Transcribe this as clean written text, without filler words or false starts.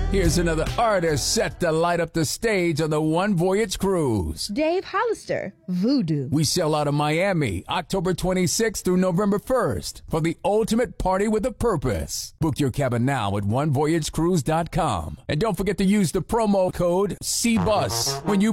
Here's another artist set to light up the stage on the One Voyage Cruise. Dave Hollister, Voodoo. We sail out of Miami October 26th through November 1st for the ultimate party with a purpose. Book your cabin now at onevoyagecruise.com. And don't forget to use the promo code CBUS when you